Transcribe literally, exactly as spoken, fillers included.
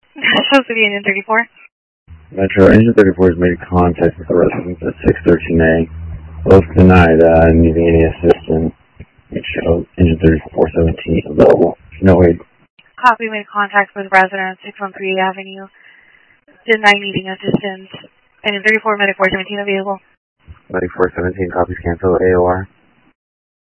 That's supposed to be Engine thirty-four. Metro, Engine thirty-four has made contact with the residents at six thirteen A. Both denied uh, needing any assistance. It shows Engine thirty-four seventeen available. No aid. Copy, made contact with residents, six one three Avenue. Deny needing assistance. Engine thirty-four, Medic four seventeen available. Medic four seventeen, copies cancel, A O R.